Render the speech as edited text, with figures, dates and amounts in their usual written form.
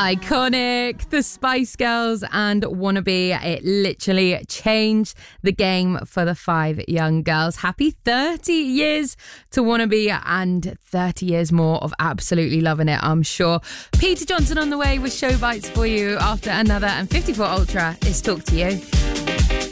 Iconic, the Spice Girls and Wannabe. It literally changed the game for the 5 young girls. Happy 30 years to Wannabe and 30 years more of absolutely loving it, I'm sure. Peter Johnson on the way with Show Bites for you after another, and 54 Ultra is Talk to You.